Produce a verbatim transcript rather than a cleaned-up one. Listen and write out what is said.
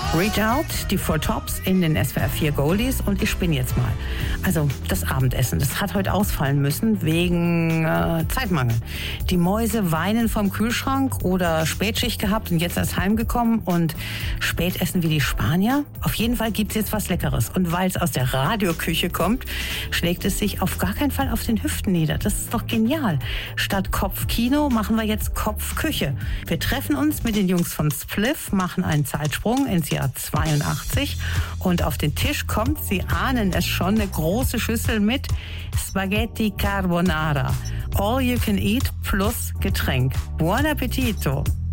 Reach Out, die Four Tops in den S W R vier Goldies und ich spinne jetzt mal. Also das Abendessen, das hat heute ausfallen müssen wegen äh, Zeitmangel. Die Mäuse weinen vom Kühlschrank oder Spätschicht gehabt und jetzt erst heimgekommen und Spätessen wie die Spanier. Auf jeden Fall gibt's jetzt was Leckeres und weil es aus der Radioküche kommt, schlägt es sich auf gar keinen Fall auf den Hüften nieder. Das ist doch genial. Statt Kopfkino machen wir jetzt Kopfküche. Wir treffen uns mit den Jungs von Spliff, machen einen Zeitsprung ins Jahr zweiundachtzig und auf den Tisch kommt, Sie ahnen es schon, eine große Schüssel mit Spaghetti Carbonara. All you can eat plus Getränk. Buon appetito!